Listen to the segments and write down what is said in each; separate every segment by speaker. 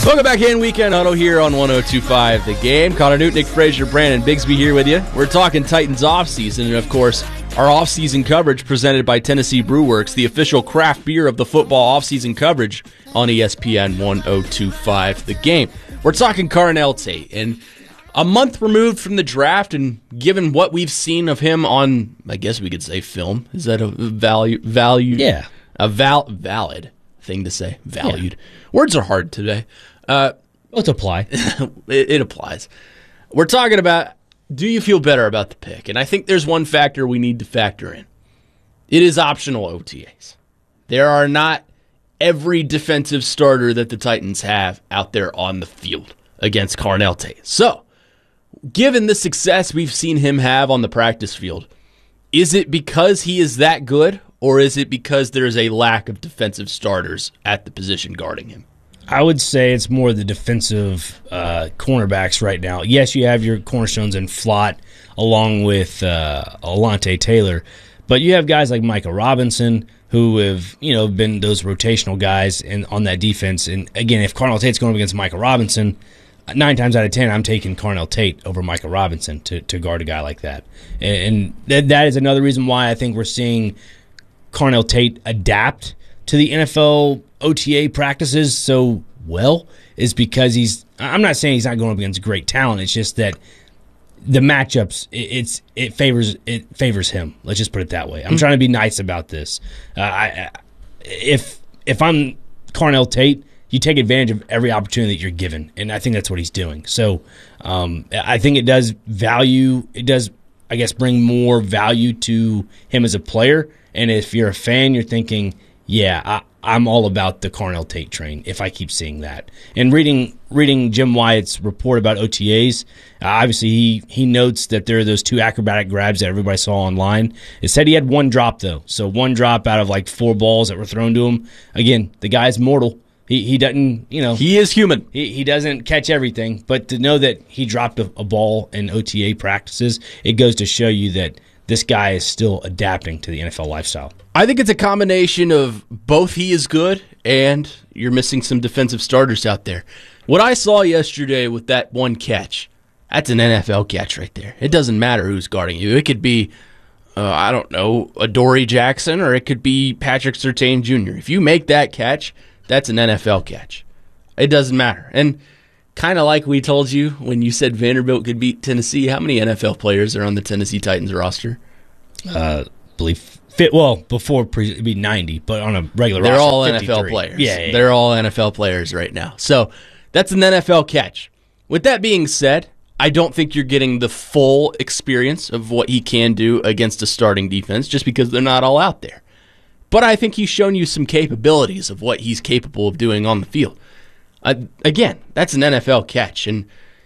Speaker 1: Welcome back in Weekend Huddle here on 102.5 The Game. Connor Newton, Nick Frazier, Brandon Bigsby here with you. We're talking Titans offseason, and of course, our offseason coverage presented by Tennessee Brew Works, the official craft beer of the football offseason coverage on ESPN 102.5 The Game. We're talking Carnell Tate, and a month removed from the draft, and given what we've seen of him on, I guess we could say film. Is that a value?
Speaker 2: Yeah.
Speaker 1: A valid thing to say. Valued. Yeah. Words are hard today.
Speaker 2: Let's apply.
Speaker 1: It applies. We're talking about, do you feel better about the pick? And I think there's one factor we need to factor in. It is optional OTAs. There are not every defensive starter that the Titans have out there on the field against Carnell Tate. So, given the success we've seen him have on the practice field, is it because he is that good, or is it because there's a lack of defensive starters at the position guarding him?
Speaker 2: I would say it's more the defensive cornerbacks right now. Yes, you have your cornerstones in Flott along with Alontae Taylor, but you have guys like Micah Robinson who have been those rotational guys on that defense. And again, if Carnell Tate's going up against Micah Robinson, 9 times out of 10, I'm taking Carnell Tate over Micah Robinson to guard a guy like that. And that is another reason why I think we're seeing Carnell Tate adapt to the NFL OTA practices so well, is because I'm not saying he's not going up against great talent. It's just that the matchups, it favors him. Let's just put it that way. I'm trying to be nice about this. If I'm Carnell Tate, you take advantage of every opportunity that you're given, and I think that's what he's doing. So I think it does, I guess, bring more value to him as a player. And if you're a fan, you're thinking, yeah, I'm all about the Carnell Tate train if I keep seeing that. And reading Jim Wyatt's report about OTAs, obviously he notes that there are those 2 acrobatic grabs that everybody saw online. It said he had 1 drop, though. So 1 drop out of like 4 balls that were thrown to him. Again, the guy's mortal. He doesn't,
Speaker 1: He is human.
Speaker 2: He doesn't catch everything. But to know that he dropped a ball in OTA practices, it goes to show you that this guy is still adapting to the NFL lifestyle.
Speaker 1: I think it's a combination of both he is good and you're missing some defensive starters out there. What I saw yesterday with that 1 catch, that's an NFL catch right there. It doesn't matter who's guarding you. It could be, Adoree Jackson, or it could be Patrick Surtain Jr. If you make that catch, that's an NFL catch. It doesn't matter. And kind of like we told you when you said Vanderbilt could beat Tennessee, how many NFL players are on the Tennessee Titans roster?
Speaker 2: Before it'd be 90, but on a regular roster,
Speaker 1: they're all
Speaker 2: 53.
Speaker 1: NFL players.
Speaker 2: Yeah.
Speaker 1: They're all NFL players right now. So that's an NFL catch. With that being said, I don't think you're getting the full experience of what he can do against a starting defense just because they're not all out there. But I think he's shown you some capabilities of what he's capable of doing on the field. Again, that's an NFL catch. And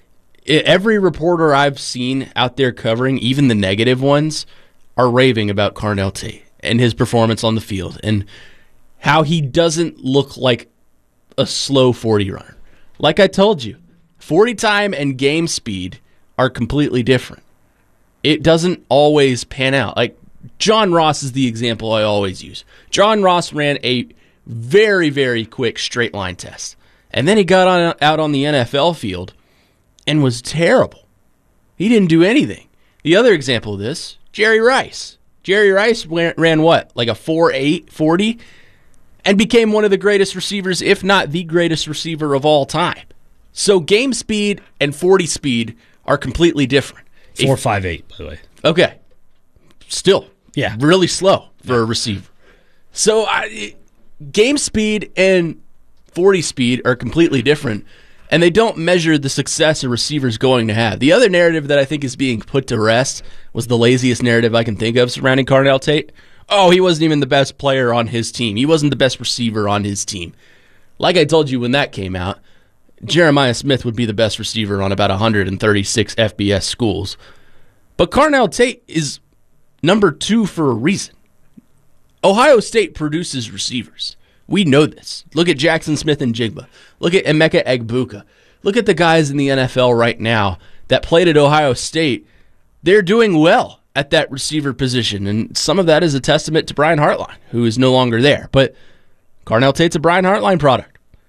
Speaker 1: every reporter I've seen out there covering, even the negative ones, are raving about Carnell Tate and his performance on the field and how he doesn't look like a slow 40 runner. Like I told you, 40 time and game speed are completely different. It doesn't always pan out. Like John Ross is the example I always use. John Ross ran a very, very quick straight line test. And then he got out on the NFL field and was terrible. He didn't do anything. The other example of this, Jerry Rice. Jerry Rice ran what? Like a 4.8 40 and became one of the greatest receivers, if not the greatest receiver of all time. So game speed and 40 speed are completely different.
Speaker 2: 4.58, by the way.
Speaker 1: Okay. Still.
Speaker 2: Yeah.
Speaker 1: Really slow for a receiver. So game speed and 40 speed are completely different, and they don't measure the success a receiver's going to have. The other narrative that I think is being put to rest was the laziest narrative I can think of surrounding Carnell Tate. Oh, he wasn't even the best player on his team. He wasn't the best receiver on his team. Like I told you when that came out, Jeremiah Smith would be the best receiver on about 136 FBS schools. But Carnell Tate is number 2 for a reason. Ohio State produces receivers. We know this. Look at Jackson Smith and Jigba. Look at Emeka Egbuka. Look at the guys in the NFL right now that played at Ohio State. They're doing well at that receiver position, and some of that is a testament to Brian Hartline, who is no longer there. But Carnell Tate's a Brian Hartline product.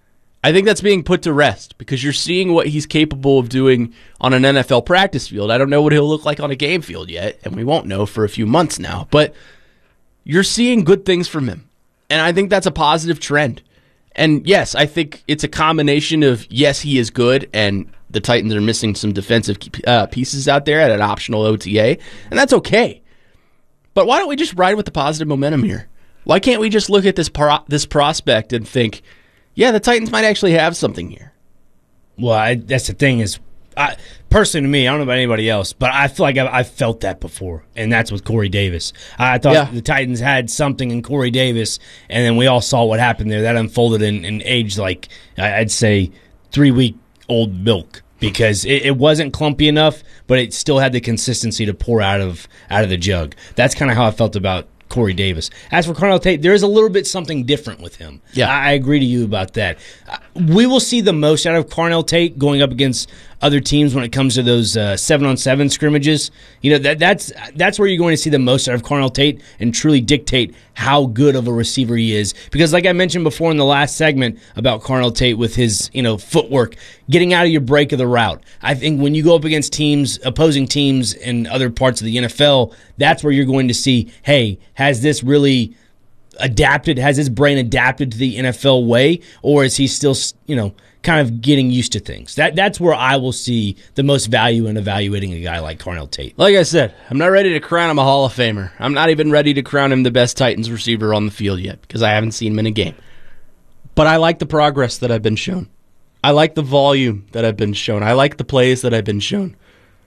Speaker 1: I think that's being put to rest because you're seeing what he's capable of doing on an NFL practice field. I don't know what he'll look like on a game field yet, and we won't know for a few months now, but you're seeing good things from him, and I think that's a positive trend. And yes, I think it's a combination of, yes, he is good, and the Titans are missing some defensive pieces out there at an optional OTA, and that's okay. But why don't we just ride with the positive momentum here? Why can't we just look at this prospect and think, yeah, the Titans might actually have something here?
Speaker 2: Well, that's the thing is, personally to me, I don't know about anybody else, but I feel like I've felt that before, and that's with Corey Davis. I thought the Titans had something in Corey Davis, and then we all saw what happened there. That unfolded in age like, I'd say, 3-week-old milk, because it wasn't clumpy enough, but it still had the consistency to pour out of the jug. That's kind of how I felt about Corey Davis. As for Carnell Tate, there is a little bit something different with him.
Speaker 1: Yeah,
Speaker 2: I agree to you about that. We will see the most out of Carnell Tate going up against other teams when it comes to those 7-on-7 scrimmages. You know, that's where you're going to see the most out of Carnell Tate and truly dictate how good of a receiver he is. Because like I mentioned before in the last segment about Carnell Tate with his, footwork, getting out of your break of the route. I think when you go up against opposing teams in other parts of the NFL, that's where you're going to see, hey, has this really adapted? Has his brain adapted to the NFL way, or is he still, kind of getting used to things? That's where I will see the most value in evaluating a guy like Carnell Tate.
Speaker 1: Like I said, I'm not ready to crown him a Hall of Famer. I'm not even ready to crown him the best Titans receiver on the field yet because I haven't seen him in a game. But I like the progress that I've been shown. I like the volume that I've been shown. I like the plays that I've been shown.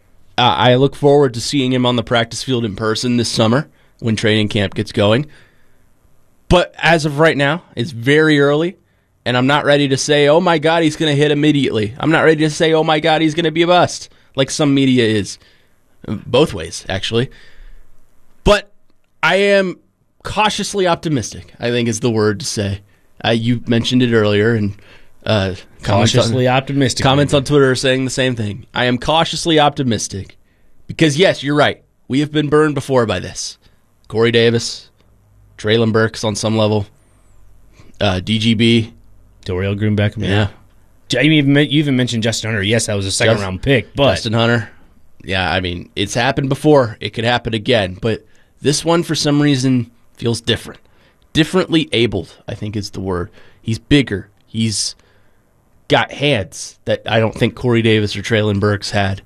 Speaker 1: I look forward to seeing him on the practice field in person this summer when training camp gets going. But as of right now, it's very early, and I'm not ready to say, oh my God, he's going to hit immediately. I'm not ready to say, oh my God, he's going to be a bust, like some media is. Both ways, actually. But I am cautiously optimistic, I think is the word to say. You mentioned it earlier, and
Speaker 2: cautiously optimistic.
Speaker 1: Comments on Twitter are saying the same thing. I am cautiously optimistic because, yes, you're right. We have been burned before by this. Corey Davis, Treylon Burks on some level, DGB,
Speaker 2: Dorial Green-Beckham.
Speaker 1: Yeah.
Speaker 2: You even mentioned Justin Hunter. Yes, that was a second-round pick. But
Speaker 1: Justin Hunter. Yeah, I mean, it's happened before. It could happen again. But this one, for some reason, feels different. Differently abled, I think is the word. He's bigger. He's got hands that I don't think Corey Davis or Treylon Burks had.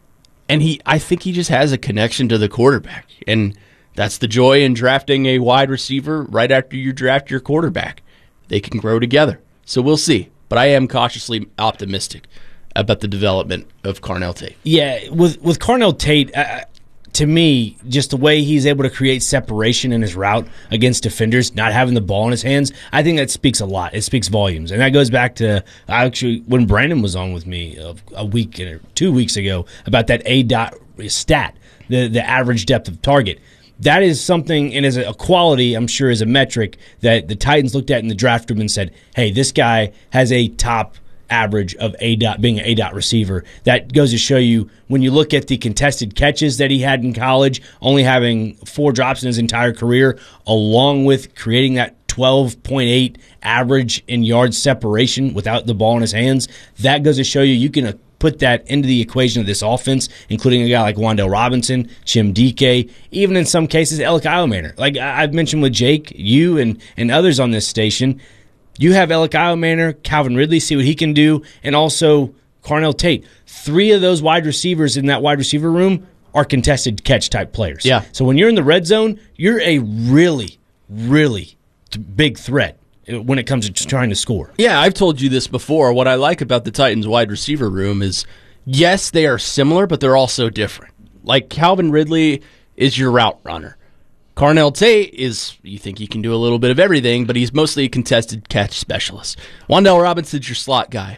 Speaker 1: And I think he just has a connection to the quarterback. And that's the joy in drafting a wide receiver right after you draft your quarterback. They can grow together. So we'll see. But I am cautiously optimistic about the development of Carnell Tate.
Speaker 2: Yeah, with Carnell Tate, to me, just the way he's able to create separation in his route against defenders, not having the ball in his hands, I think that speaks a lot. It speaks volumes. And that goes back to actually when Brandon was on with me a week or 2 weeks ago about that A-dot stat, the average depth of target. That is something, and as a quality, I'm sure, is a metric that the Titans looked at in the draft room and said, hey, this guy has a top average of being an A-dot receiver. That goes to show you, when you look at the contested catches that he had in college, only having 4 drops in his entire career, along with creating that 12.8 average in yards separation without the ball in his hands, that goes to show you can put that into the equation of this offense, including a guy like Wan'Dale Robinson, Chim Dike, even in some cases, Alec Eilmaner. Like I've mentioned with Jake, you and others on this station, you have Alec Eilmaner, Calvin Ridley, see what he can do, and also Carnell Tate. 3 of those wide receivers in that wide receiver room are contested catch type players.
Speaker 1: Yeah.
Speaker 2: So when you're in the red zone, you're a really, really big threat when it comes to trying to score.
Speaker 1: Yeah, I've told you this before. What I like about the Titans wide receiver room is, yes, they are similar, but they're also different. Like Calvin Ridley is your route runner. Carnell Tate is, you think he can do a little bit of everything, but he's mostly a contested catch specialist. Wan'Dale Robinson's your slot guy.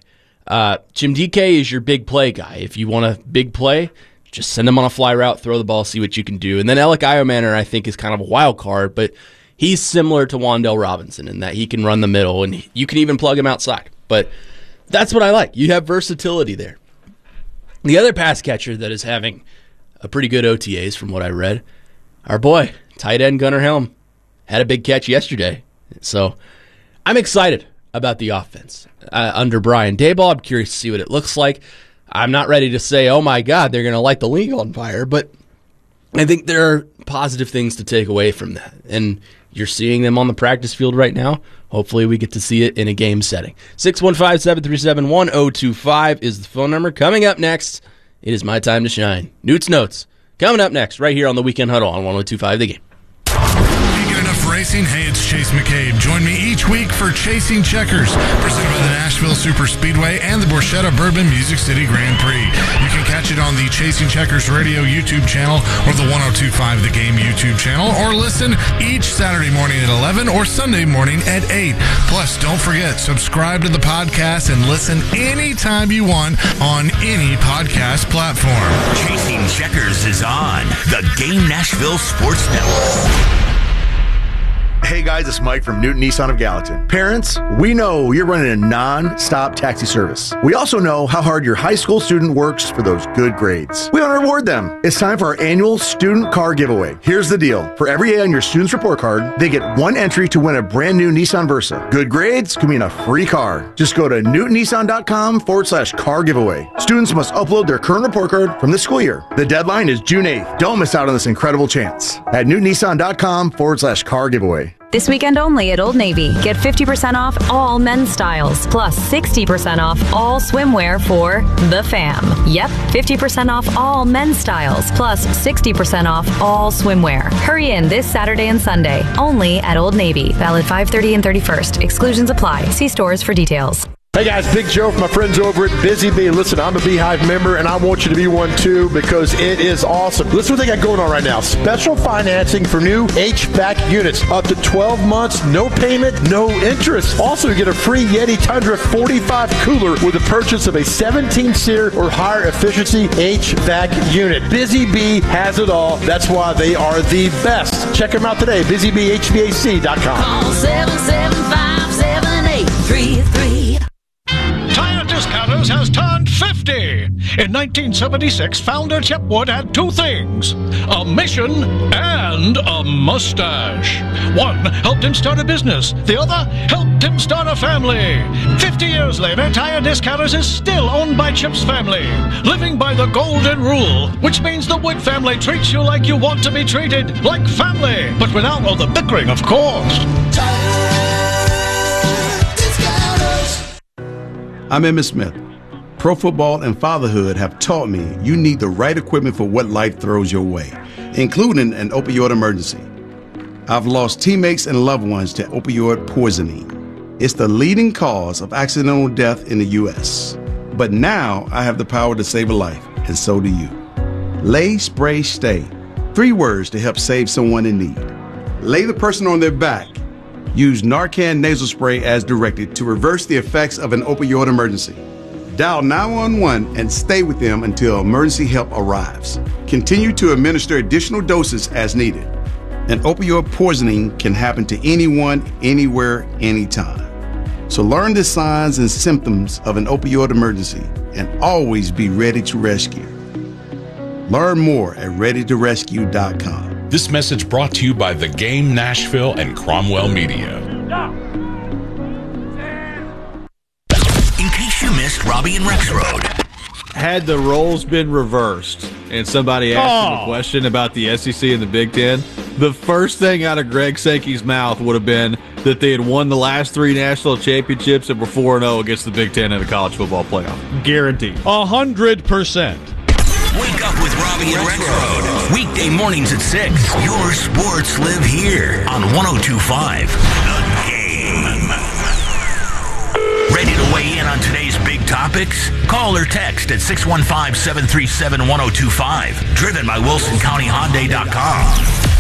Speaker 1: Chim Dike is your big play guy. If you want a big play, just send him on a fly route, throw the ball, see what you can do. And then Alec Eilmaner, I think, is kind of a wild card, but he's similar to Wan'Dale Robinson in that he can run the middle, and you can even plug him outside. But that's what I like. You have versatility there. The other pass catcher that is having a pretty good OTAs from what I read, our boy, tight end Gunnar Helm, had a big catch yesterday. So I'm excited. about the offense. Under Brian Daboll, I'm curious to see what it looks like. I'm not ready to say, oh my God, they're going to light the league on fire, but I think there are positive things to take away from that. And you're seeing them on the practice field right now. Hopefully we get to see it in a game setting. 615-737-1025 is the phone number. Coming up next, it is my time to shine. Newt's Notes. Coming up next, right here on the Weekend Huddle on 102.5 The Game.
Speaker 3: Racing. Hey, it's Chase McCabe. Join me each week for Chasing Checkers, presented by the Nashville Super Speedway and the Borchetta Bourbon Music City Grand Prix. You can catch it on the Chasing Checkers radio YouTube channel or the 102.5 The Game YouTube channel, or listen each Saturday morning at 11 or Sunday morning at 8. Plus, don't forget, subscribe to the podcast and listen anytime you want on any podcast platform.
Speaker 4: Chasing Checkers is on the Game Nashville Sports Network.
Speaker 5: Hey guys, it's Mike from Newton Nissan of Gallatin. Parents, we know you're running a non-stop taxi service. We also know how hard your high school student works for those good grades. We want to reward them. It's time for our annual student car giveaway. Here's the deal. For every A on your student's report card, they get one entry to win a brand new Nissan Versa. Good grades could mean a free car. Just go to newtonnissan.com/car giveaway. Students must upload their current report card from this school year. The deadline is June 8th. Don't miss out on this incredible chance at newtonnissan.com/car giveaway.
Speaker 6: This weekend only at Old Navy. Get 50% off all men's styles, plus 60% off all swimwear for the fam. Yep, 50% off all men's styles, plus 60% off all swimwear. Hurry in this Saturday and Sunday, only at Old Navy. Valid 5/30 and 31st. Exclusions apply. See stores for details.
Speaker 7: Hey guys, Big Joe from my friends over at Busy Bee. Listen, I'm a Beehive member and I want you to be one too because it is awesome. Listen what they got going on right now. Special financing for new HVAC units. Up to 12 months, no payment, no interest. Also, you get a free Yeti Tundra 45 cooler with the purchase of a 17-seater or higher efficiency HVAC unit. Busy Bee has it all. That's why they are the best. Check them out today, busybeehvac.com.
Speaker 8: Call 775-7833.
Speaker 9: Tire Discounters has turned 50. In 1976, founder Chip Wood had two things, a mission and a mustache. One helped him start a business. The other helped him start a family. 50 years later, Tire Discounters is still owned by Chip's family, living by the golden rule, which means the Wood family treats you like you want to be treated, like family, but without all the bickering, of course.
Speaker 10: I'm Emmitt Smith. Pro football and fatherhood have taught me you need the right equipment for what life throws your way, including an opioid emergency. I've lost teammates and loved ones to opioid poisoning. It's the leading cause of accidental death in the U.S. But now I have the power to save a life, and so do you. Lay, Spray, Stay. 3 words to help save someone in need. Lay the person on their back. Use Narcan nasal spray as directed to reverse the effects of an opioid emergency. Dial 911 and stay with them until emergency help arrives. Continue to administer additional doses as needed. An opioid poisoning can happen to anyone, anywhere, anytime. So learn the signs and symptoms of an opioid emergency and always be ready to rescue. Learn more at readytorescue.com.
Speaker 11: This message brought to you by The Game Nashville and Cromwell Media.
Speaker 4: In case you missed Robbie and Rex Road.
Speaker 12: Had the roles been reversed and somebody asked him a question about the SEC and the Big Ten, the first thing out of Greg Sankey's mouth would have been that they had won the last 3 national championships and were 4-0 against the Big Ten in the college football playoff. Guaranteed. 100%.
Speaker 4: Wake up with Robbie and Rex Road. Weekday mornings at 6. Your sports live here on 102.5 The Game. Ready to weigh in on today's big topics? Call or text at 615-737-1025. Driven by WilsonCountyHyundai.com.